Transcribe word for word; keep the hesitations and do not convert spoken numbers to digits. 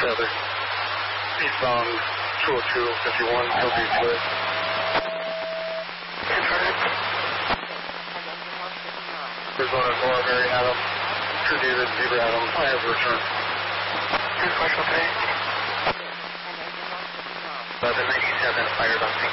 Feather. Eastbound two oh two, fifty-one, Hillview clear. There's one at Nora, Mary Adam, True David, Zebra Adam, I have return. Two Marshall three. eleven ninety-seven, fired on